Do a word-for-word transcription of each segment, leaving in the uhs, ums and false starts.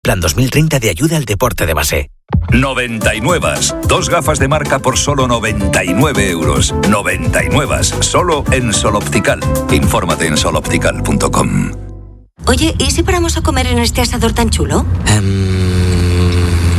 Plan dos mil treinta de ayuda al deporte de base. noventa y nueve. Dos gafas de marca por solo noventa y nueve euros. noventa y nueve. Solo en Sol Optical. Infórmate en sol optical punto com. Oye, ¿y si paramos a comer en este asador tan chulo? Um...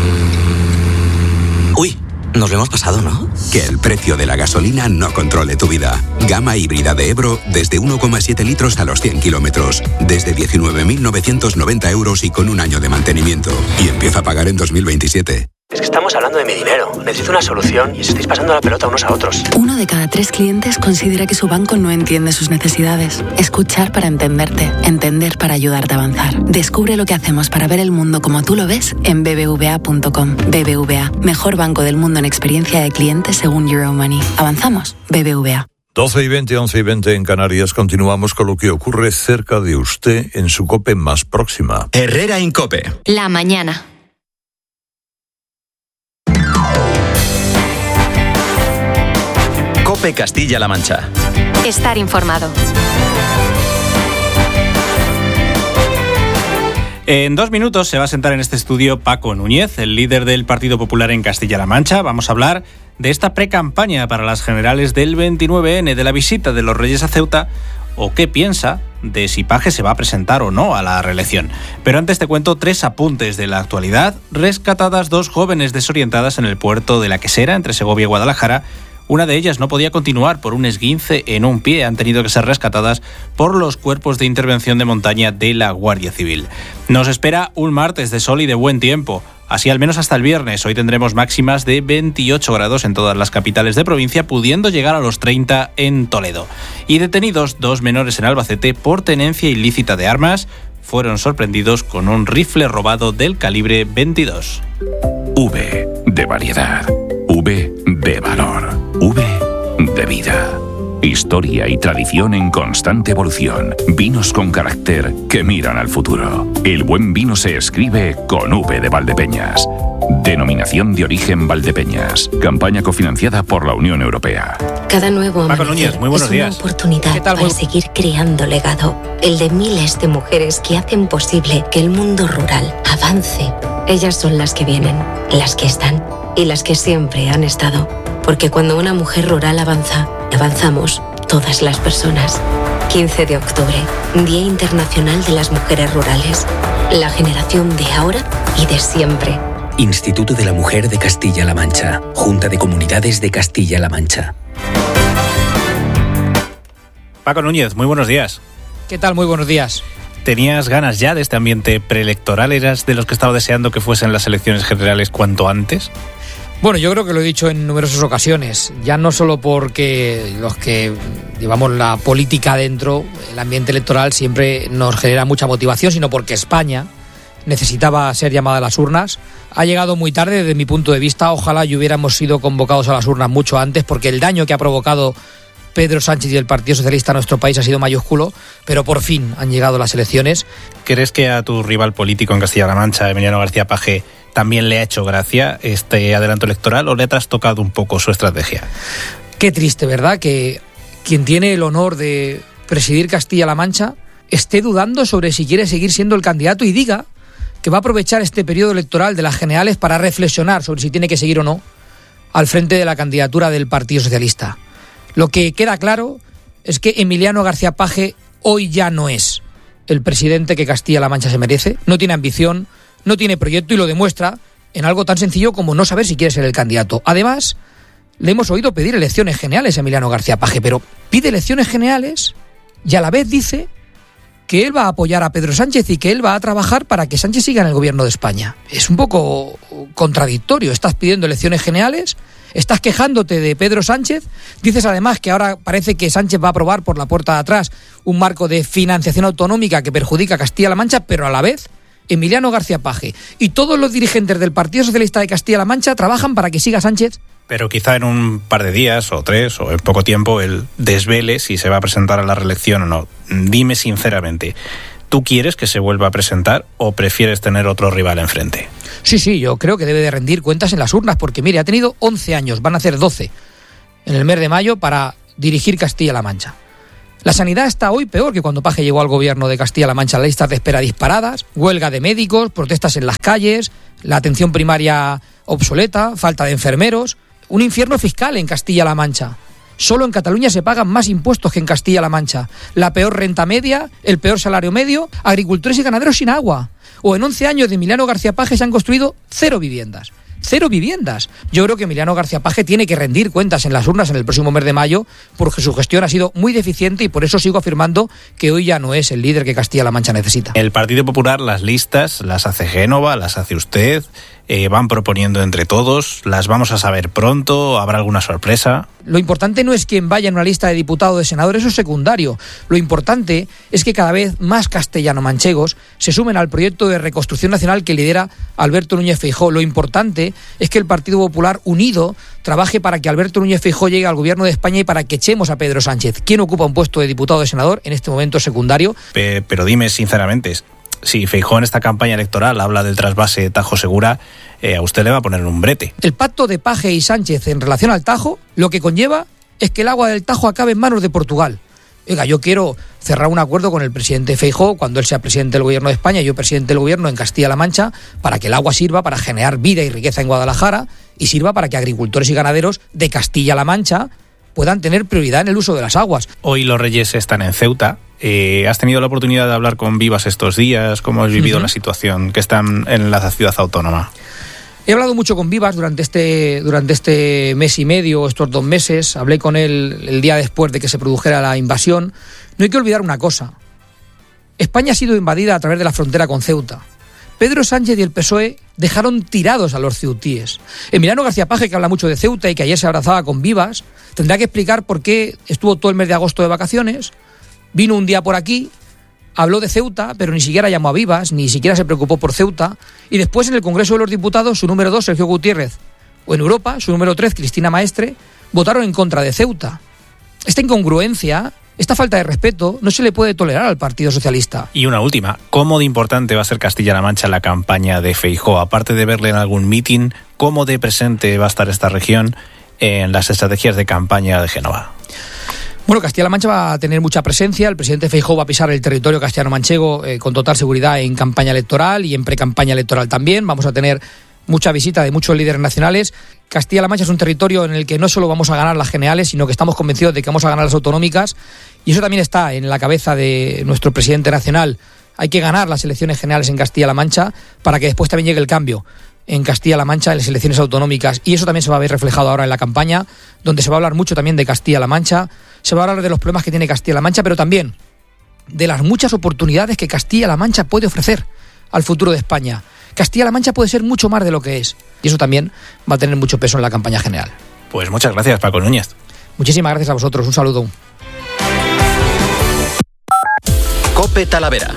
Uy, nos lo hemos pasado, ¿no? Que el precio de la gasolina no controle tu vida. Gama híbrida de Ebro desde uno coma siete litros a los cien kilómetros. Desde diecinueve mil novecientos noventa euros y con un año de mantenimiento. Y empieza a pagar en dos mil veintisiete. Es que estamos hablando de mi dinero. Necesito una solución y os estáis pasando la pelota unos a otros. Uno de cada tres clientes considera que su banco no entiende sus necesidades. Escuchar para entenderte. Entender para ayudarte a avanzar. Descubre lo que hacemos para ver el mundo como tú lo ves en b b v a punto com. B B V A, mejor banco del mundo en experiencia de clientes según Euromoney. ¿Avanzamos? B B V A. doce y veinte, once y veinte en Canarias. Continuamos con lo que ocurre cerca de usted en su COPE más próxima. Herrera Incope. La mañana. COPE Castilla-La Mancha. Estar informado. En dos minutos se va a sentar en este estudio Paco Núñez, el líder del Partido Popular en Castilla-La Mancha. Vamos a hablar de esta precampaña para las generales del veintinueve ene, de la visita de los Reyes a Ceuta, o qué piensa de si Paje se va a presentar o no a la reelección. Pero antes te cuento tres apuntes de la actualidad. Rescatadas dos jóvenes desorientadas en el puerto de La Quesera, entre Segovia y Guadalajara. Una de ellas no podía continuar por un esguince en un pie. Han tenido que ser rescatadas por los cuerpos de intervención de montaña de la Guardia Civil. Nos espera un martes de sol y de buen tiempo. Así al menos hasta el viernes. Hoy tendremos máximas de veintiocho grados en todas las capitales de provincia, pudiendo llegar a los treinta en Toledo. Y detenidos dos menores en Albacete por tenencia ilícita de armas. Fueron sorprendidos con un rifle robado del calibre veintidós. V de variedad. V de valor. V de vida. Historia y tradición en constante evolución. Vinos con carácter que miran al futuro. El buen vino se escribe con V de Valdepeñas. Denominación de origen Valdepeñas. Campaña cofinanciada por la Unión Europea. Cada nuevo Paco Núñez, muy buenos es días. una oportunidad ¿Qué tal? para Muy... seguir creando legado. El de miles de mujeres que hacen posible que el mundo rural avance. Ellas son las que vienen, las que están y las que siempre han estado. Porque cuando una mujer rural avanza, avanzamos todas las personas. quince de octubre, Día Internacional de las Mujeres Rurales. La generación de ahora y de siempre. Instituto de la Mujer de Castilla-La Mancha. Junta de Comunidades de Castilla-La Mancha. Paco Núñez, muy buenos días. ¿Qué tal? Muy buenos días. ¿Tenías ganas ya de este ambiente preelectoral? ¿Eras de los que estaba deseando que fuesen las elecciones generales cuanto antes? Bueno, yo creo que lo he dicho en numerosas ocasiones, ya no solo porque los que llevamos la política dentro, el ambiente electoral siempre nos genera mucha motivación, sino porque España necesitaba ser llamada a las urnas. Ha llegado muy tarde desde mi punto de vista, ojalá y hubiéramos sido convocados a las urnas mucho antes, porque el daño que ha provocado Pedro Sánchez y el Partido Socialista a nuestro país ha sido mayúsculo, pero por fin han llegado las elecciones. ¿Crees que a tu rival político en Castilla-La Mancha, Emiliano García Paje, también le ha hecho gracia este adelanto electoral o le ha trastocado un poco su estrategia? Qué triste, ¿verdad? Que quien tiene el honor de presidir Castilla-La Mancha esté dudando sobre si quiere seguir siendo el candidato y diga que va a aprovechar este periodo electoral de las generales para reflexionar sobre si tiene que seguir o no al frente de la candidatura del Partido Socialista. Lo que queda claro es que Emiliano García Paje hoy ya no es el presidente que Castilla-La Mancha se merece, no tiene ambición, no tiene proyecto y lo demuestra en algo tan sencillo como no saber si quiere ser el candidato. Además, le hemos oído pedir elecciones generales a Emiliano García Paje, pero pide elecciones generales y a la vez dice que él va a apoyar a Pedro Sánchez y que él va a trabajar para que Sánchez siga en el gobierno de España. Es un poco contradictorio. Estás pidiendo elecciones generales, estás quejándote de Pedro Sánchez, dices además que ahora parece que Sánchez va a aprobar por la puerta de atrás un marco de financiación autonómica que perjudica a Castilla-La Mancha, pero a la vez Emiliano García Paje y todos los dirigentes del Partido Socialista de Castilla-La Mancha trabajan para que siga Sánchez. Pero quizá en un par de días o tres o en poco tiempo él desvele si se va a presentar a la reelección o no. Dime sinceramente, ¿tú quieres que se vuelva a presentar o prefieres tener otro rival enfrente? Sí, sí, yo creo que debe de rendir cuentas en las urnas porque, mire, ha tenido once años, van a ser doce en el mes de mayo para dirigir Castilla-La Mancha. La sanidad está hoy peor que cuando Paje llegó al gobierno de Castilla-La Mancha. Las listas de espera disparadas, huelga de médicos, protestas en las calles, la atención primaria obsoleta, falta de enfermeros, un infierno fiscal en Castilla-La Mancha. Solo en Cataluña se pagan más impuestos que en Castilla-La Mancha. La peor renta media, el peor salario medio, agricultores y ganaderos sin agua. O en once años de Emiliano García Paje se han construido cero viviendas. Cero viviendas. Yo creo que Emiliano García Paje tiene que rendir cuentas en las urnas en el próximo mes de mayo porque su gestión ha sido muy deficiente y por eso sigo afirmando que hoy ya no es el líder que Castilla-La Mancha necesita. El Partido Popular, las listas las hace Génova, las hace usted, eh, van proponiendo entre todos, las vamos a saber pronto, ¿habrá alguna sorpresa? Lo importante no es quién vaya en una lista de diputados o de senadores, eso es secundario. Lo importante es que cada vez más castellano-manchegos se sumen al proyecto de reconstrucción nacional que lidera Alberto Núñez Feijóo. Lo importante es que el Partido Popular unido trabaje para que Alberto Núñez Feijóo llegue al gobierno de España y para que echemos a Pedro Sánchez. ¿Quién ocupa un puesto de diputado o de senador? En este momento secundario. Pe- pero dime sinceramente, si Feijóo en esta campaña electoral habla del trasvase Tajo Segura, eh, a usted le va a poner un brete. El pacto de Paje y Sánchez en relación al Tajo lo que conlleva es que el agua del Tajo acabe en manos de Portugal. Oiga, yo quiero cerrar un acuerdo con el presidente Feijóo cuando él sea presidente del gobierno de España y yo presidente del gobierno en Castilla-La Mancha para que el agua sirva para generar vida y riqueza en Guadalajara y sirva para que agricultores y ganaderos de Castilla-La Mancha puedan tener prioridad en el uso de las aguas. Hoy los Reyes están en Ceuta. Eh, ¿Has tenido la oportunidad de hablar con Vivas estos días? ¿Cómo has vivido uh-huh. la situación que están en la ciudad autónoma? He hablado mucho con Vivas durante este, durante este mes y medio, estos dos meses. Hablé con él el día después de que se produjera la invasión. No hay que olvidar una cosa. España ha sido invadida a través de la frontera con Ceuta. Pedro Sánchez y el P S O E dejaron tirados a los ceutíes. Emiliano García Paje, que habla mucho de Ceuta y que ayer se abrazaba con Vivas, tendrá que explicar por qué estuvo todo el mes de agosto de vacaciones, vino un día por aquí, habló de Ceuta, pero ni siquiera llamó a Vivas, ni siquiera se preocupó por Ceuta, y después en el Congreso de los Diputados, su número dos, Sergio Gutiérrez, o en Europa, su número tres, Cristina Maestre, votaron en contra de Ceuta. Esta incongruencia, esta falta de respeto, no se le puede tolerar al Partido Socialista. Y una última, ¿cómo de importante va a ser Castilla-La Mancha en la campaña de Feijóo? Aparte de verle en algún mitin, ¿cómo de presente va a estar esta región en las estrategias de campaña de Génova? Bueno, Castilla-La Mancha va a tener mucha presencia. El presidente Feijóo va a pisar el territorio castellano-manchego eh, con total seguridad en campaña electoral y en pre-campaña electoral también. Vamos a tener mucha visita de muchos líderes nacionales. Castilla-La Mancha es un territorio en el que no solo vamos a ganar las generales, sino que estamos convencidos de que vamos a ganar las autonómicas. Y eso también está en la cabeza de nuestro presidente nacional. Hay que ganar las elecciones generales en Castilla-La Mancha para que después también llegue el cambio en Castilla-La Mancha en las elecciones autonómicas, y eso también se va a ver reflejado ahora en la campaña, donde se va a hablar mucho también de Castilla-La Mancha, se va a hablar de los problemas que tiene Castilla-La Mancha, pero también de las muchas oportunidades que Castilla-La Mancha puede ofrecer al futuro de España. Castilla-La Mancha puede ser mucho más de lo que es, y eso también va a tener mucho peso en la campaña general. Pues muchas gracias, Paco Núñez. Muchísimas gracias a vosotros, un saludo. COPE Talavera.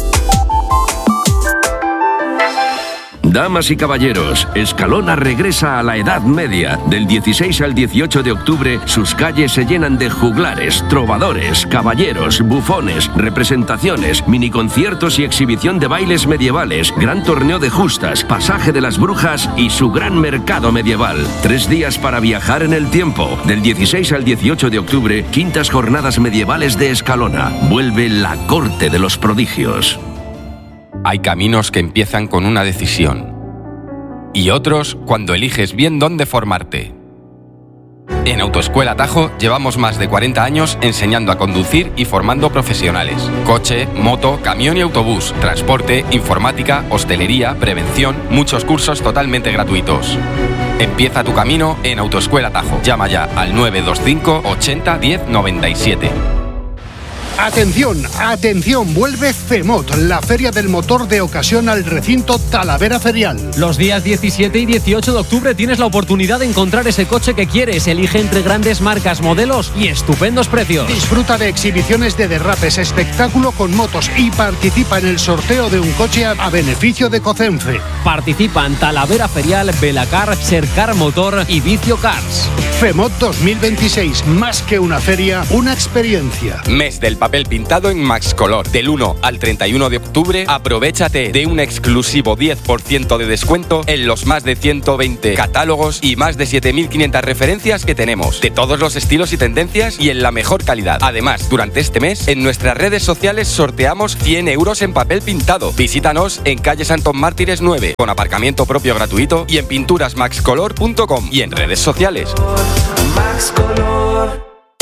Damas y caballeros, Escalona regresa a la Edad Media. Del dieciséis al dieciocho de octubre, sus calles se llenan de juglares, trovadores, caballeros, bufones, representaciones, miniconciertos y exhibición de bailes medievales, gran torneo de justas, pasaje de las brujas y su gran mercado medieval. Tres días para viajar en el tiempo. Del dieciséis al dieciocho de octubre, quintas jornadas medievales de Escalona. Vuelve la corte de los prodigios. Hay caminos que empiezan con una decisión y otros cuando eliges bien dónde formarte. En Autoescuela Tajo llevamos más de cuarenta años enseñando a conducir y formando profesionales. Coche, moto, camión y autobús, transporte, informática, hostelería, prevención, muchos cursos totalmente gratuitos. Empieza tu camino en Autoescuela Tajo. Llama ya al nueve dos cinco ochenta diez noventa y siete. Atención, atención, vuelve FEMOT, la feria del motor de ocasión al recinto Talavera Ferial. Los días diecisiete y dieciocho de octubre tienes la oportunidad de encontrar ese coche que quieres. Elige entre grandes marcas, modelos y estupendos precios. Disfruta de exhibiciones de derrapes, espectáculo con motos y participa en el sorteo de un coche a, a beneficio de COCENFE. Participan Talavera Ferial, Belacar, Sercar Motor y Vicio Cars. FEMOT dos mil veintiséis, más que una feria, una experiencia. Mes del papel papel pintado en Max Color. Del uno al treinta y uno de octubre, aprovéchate de un exclusivo diez por ciento de descuento en los más de ciento veinte catálogos y más de siete mil quinientas referencias que tenemos, de todos los estilos y tendencias y en la mejor calidad. Además, durante este mes, en nuestras redes sociales sorteamos cien euros en papel pintado. Visítanos en calle Santos Mártires nueve, con aparcamiento propio gratuito, y en pinturas max color punto com y en redes sociales. Max Color.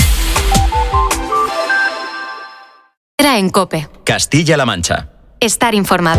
Era en COPE. Castilla-La Mancha. Estar informado.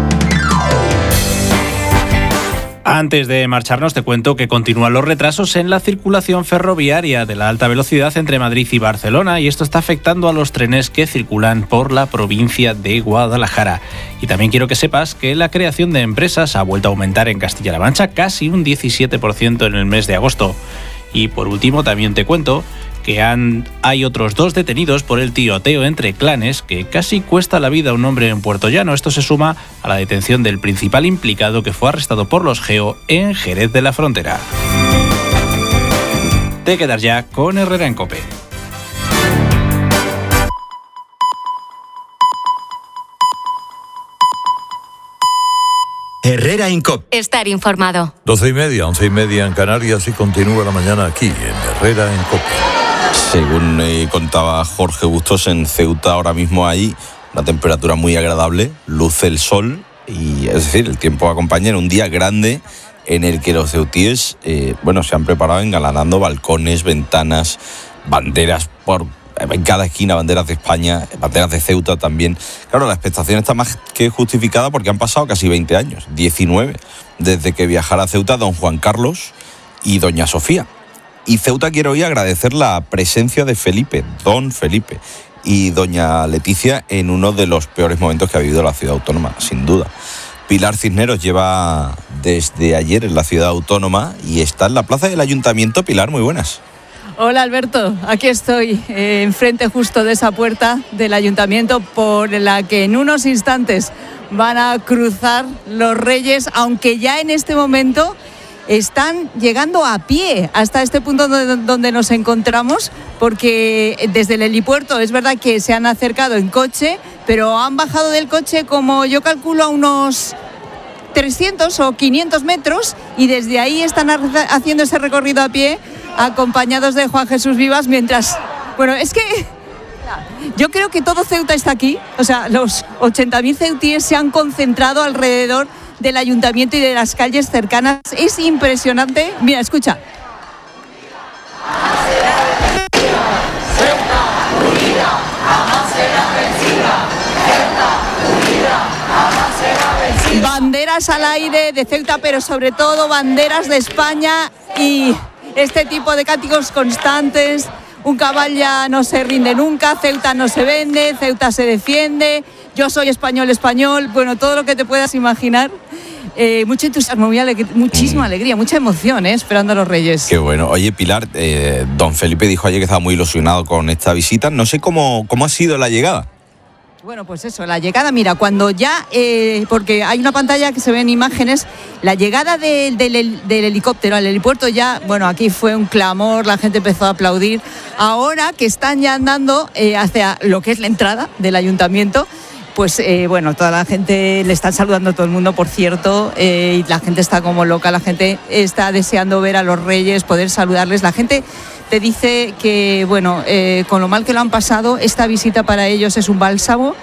Antes de marcharnos te cuento que continúan los retrasos en la circulación ferroviaria de la alta velocidad entre Madrid y Barcelona, y esto está afectando a los trenes que circulan por la provincia de Guadalajara. Y también quiero que sepas que la creación de empresas ha vuelto a aumentar en Castilla-La Mancha casi un diecisiete por ciento en el mes de agosto. Y por último también te cuento que han, hay otros dos detenidos por el tiroteo entre clanes que casi cuesta la vida a un hombre en Puerto Llano. Esto se suma a la detención del principal implicado, que fue arrestado por los Geo en Jerez de la Frontera. Te quedas ya con Herrera en COPE. Herrera en COPE. Estar informado. Doce y media, once y media en Canarias, y continúa la mañana aquí en Herrera en COPE. Según eh, contaba Jorge Bustos, en Ceuta ahora mismo hay una temperatura muy agradable, luce el sol, y es decir, el tiempo acompaña en un día grande en el que los ceutíes eh, bueno, se han preparado engalanando balcones, ventanas, banderas por en cada esquina, banderas de España, banderas de Ceuta también. Claro, la expectación está más que justificada porque han pasado casi veinte años, diecinueve, desde que viajara a Ceuta don Juan Carlos y doña Sofía. Y Ceuta quiere hoy agradecer la presencia de Felipe, don Felipe, y doña Leticia en uno de los peores momentos que ha vivido la ciudad autónoma, sin duda. Pilar Cisneros lleva desde ayer en la ciudad autónoma y está en la plaza del Ayuntamiento. Pilar, muy buenas. Hola Alberto, aquí estoy eh, enfrente justo de esa puerta del Ayuntamiento por la que en unos instantes van a cruzar los Reyes, aunque ya en este momento están llegando a pie hasta este punto donde, donde nos encontramos, porque desde el helipuerto es verdad que se han acercado en coche, pero han bajado del coche, como yo calculo, a unos trescientos o quinientos metros, y desde ahí están haciendo ese recorrido a pie, acompañados de Juan Jesús Vivas, mientras... Bueno, es que yo creo que todo Ceuta está aquí, o sea, los ochenta mil ceutíes se han concentrado alrededor del Ayuntamiento y de las calles cercanas. Es impresionante. Mira, escucha. Banderas al aire de Ceuta, pero sobre todo banderas de España y este tipo de cánticos constantes. Un cabal ya no se rinde nunca, Ceuta no se vende, Ceuta se defiende, yo soy español, español, bueno, todo lo que te puedas imaginar. Eh, mucho entusiasmo, muy alegría, muchísima alegría, mucha emoción, eh, esperando a los Reyes. Qué bueno. Oye, Pilar, eh, don Felipe dijo ayer que estaba muy ilusionado con esta visita. No sé cómo, cómo ha sido la llegada. Bueno, pues eso, la llegada, mira, cuando ya, eh, porque hay una pantalla que se ven imágenes, la llegada de, de, del, del helicóptero al helipuerto ya, bueno, aquí fue un clamor, la gente empezó a aplaudir. Ahora que están ya andando eh, hacia lo que es la entrada del Ayuntamiento, pues eh, bueno, toda la gente le están saludando a todo el mundo, por cierto, eh, y la gente está como loca, la gente está deseando ver a los Reyes, poder saludarles. La gente te dice que, bueno, eh, con lo mal que lo han pasado, esta visita para ellos es un bálsamo,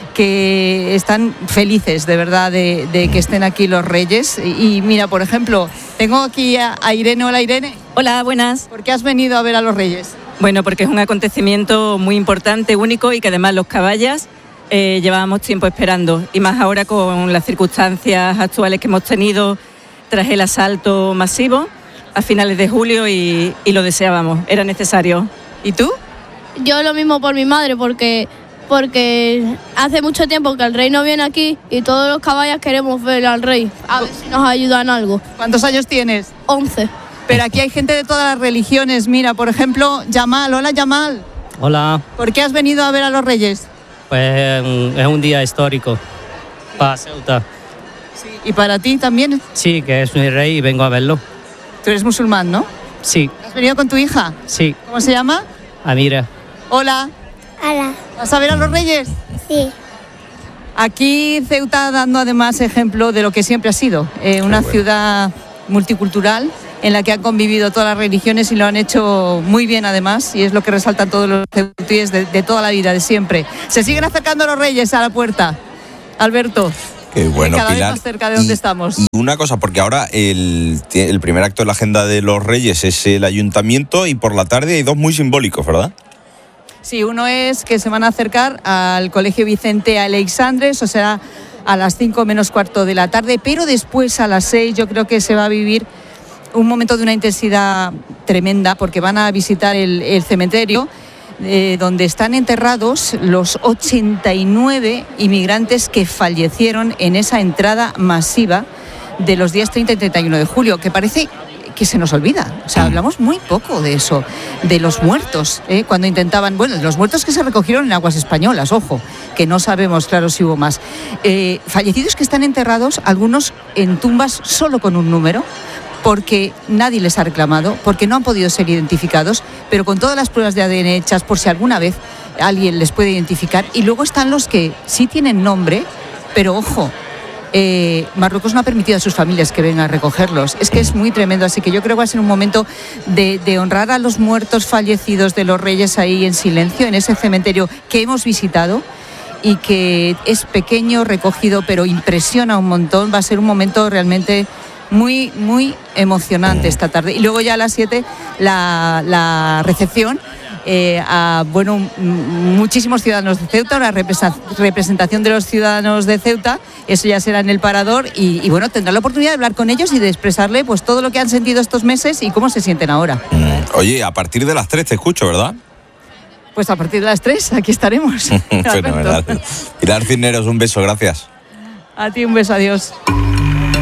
que están felices, de verdad, de, de que estén aquí los Reyes. Y, y mira, por ejemplo, tengo aquí a, a Irene. Hola, Irene. Hola, buenas. ¿Por qué has venido a ver a los Reyes? Bueno, porque es un acontecimiento muy importante, único, y que además los caballas eh, llevábamos tiempo esperando, y más ahora con las circunstancias actuales que hemos tenido tras el asalto masivo a finales de julio, y, y lo deseábamos, era necesario. ¿Y tú? Yo lo mismo por mi madre, porque, porque hace mucho tiempo que el rey no viene aquí y todos los caballos queremos ver al rey, a ver si nos ayudan algo. ¿Cuántos años tienes? once. Pero aquí hay gente de todas las religiones. Mira, por ejemplo, Yamal. Hola, Yamal. Hola. ¿Por qué has venido a ver a los Reyes? Pues es un día histórico para Ceuta. Sí. ¿Y para ti también? Sí, que es mi rey y vengo a verlo. Tú eres musulmán, ¿no? Sí. ¿Has venido con tu hija? Sí. ¿Cómo se llama? Amira. Hola. Hola. ¿Vas a ver a los Reyes? Sí. Aquí Ceuta dando además ejemplo de lo que siempre ha sido, eh, una bueno. ciudad multicultural en la que han convivido todas las religiones y lo han hecho muy bien además, y es lo que resaltan todos los ceutíes de, de toda la vida, de siempre. Se siguen acercando los Reyes a la puerta, Alberto. Qué bueno, cada Pilar. vez más cerca de donde y, estamos. Y una cosa, porque ahora el, el primer acto de la agenda de los Reyes es el ayuntamiento y por la tarde hay dos muy simbólicos, ¿verdad? Sí, uno es que se van a acercar al Colegio Vicente Aleixandre, eso será a las cinco menos cuarto de la tarde, pero después a las seis yo creo que se va a vivir un momento de una intensidad tremenda, porque van a visitar el, el cementerio eh, donde están enterrados los ochenta y nueve inmigrantes que fallecieron en esa entrada masiva de los días treinta y treinta y uno de julio, que parece que se nos olvida. O sea, hablamos muy poco de eso, de los muertos, ¿eh? Cuando intentaban, bueno, de los muertos que se recogieron en aguas españolas, ojo, que no sabemos, claro, si hubo más. Eh, fallecidos que están enterrados, algunos en tumbas solo con un número, porque nadie les ha reclamado, porque no han podido ser identificados, pero con todas las pruebas de A D N hechas por si alguna vez alguien les puede identificar. Y luego están los que sí tienen nombre, pero ojo, Eh, Marruecos no ha permitido a sus familias que vengan a recogerlos. Es que es muy tremendo, así que yo creo que va a ser un momento de, de honrar a los muertos fallecidos de los Reyes ahí en silencio, en ese cementerio que hemos visitado y que es pequeño, recogido, pero impresiona un montón. Va a ser un momento realmente muy, muy emocionante esta tarde. Y luego ya a las siete la, la recepción Eh, a bueno, muchísimos ciudadanos de Ceuta, una representación de los ciudadanos de Ceuta, eso ya será en el Parador y, y bueno, tendrá la oportunidad de hablar con ellos y de expresarle pues todo lo que han sentido estos meses y cómo se sienten ahora. Mm, oye, a partir de las tres te escucho, ¿verdad? Pues a partir de las tres, aquí estaremos. Fenomenal. Pilar Cisneros, un beso, gracias. A ti un beso, adiós.